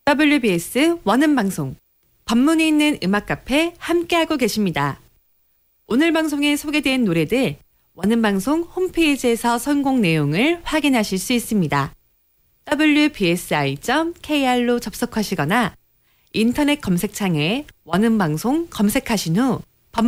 WBS 원음방송, 법문이 있는 음악 카페 함께하고 계십니다. 오늘 방송에 소개된 노래들 원음방송 홈페이지에서 선곡 내용을 확인하실 수 있습니다. wbsi.kr로 접속하시거나 인터넷 검색창에 원음방송 검색하신 후